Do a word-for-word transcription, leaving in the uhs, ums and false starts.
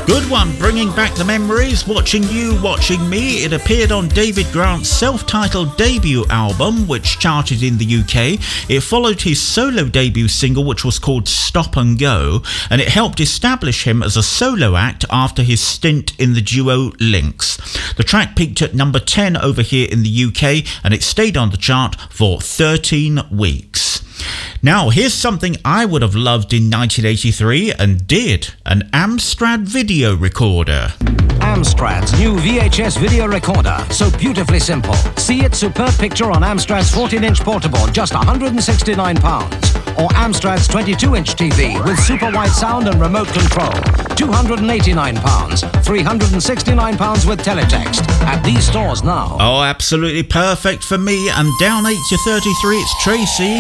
Good one, bringing back the memories, Watching You, Watching Me. It appeared on David Grant's self-titled debut album, which charted in the U K. It followed his solo debut single, which was called Stop and Go, and it helped establish him as a solo act after his stint in the duo Lynx. The track peaked at number ten over here in the U K, and it stayed on the chart for thirteen weeks. Now, here's something I would have loved in nineteen eighty-three and did, an Amstrad video recorder. Amstrad's new V H S video recorder, so beautifully simple. See its superb picture on Amstrad's fourteen inch portable, just one hundred sixty-nine pounds. Or Amstrad's twenty-two inch T V with super wide sound and remote control, two hundred eighty-nine pounds, three hundred sixty-nine pounds with teletext. At these stores now. Oh, absolutely perfect for me. And down eight to thirty-three, it's Tracy.